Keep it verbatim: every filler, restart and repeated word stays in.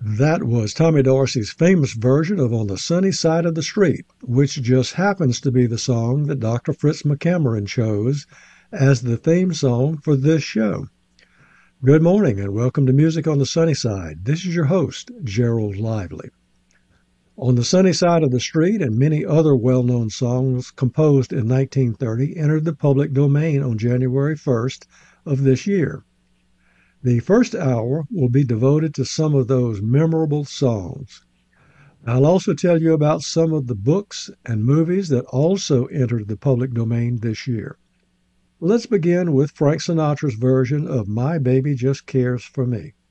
That was Tommy Dorsey's famous version of On the Sunny Side of the Street, which just happens to be the song that Doctor Fritz McCameron chose as the theme song for this show. Good morning and welcome to Music on the Sunny Side. This is your host, Gerald Lively. On the Sunny Side of the Street and many other well-known songs composed in nineteen thirty entered the public domain on January first of this year. The first hour will be devoted to some of those memorable songs. I'll also tell you about some of the books and movies that also entered the public domain this year. Let's begin with Frank Sinatra's version of My Baby Just Cares for Me.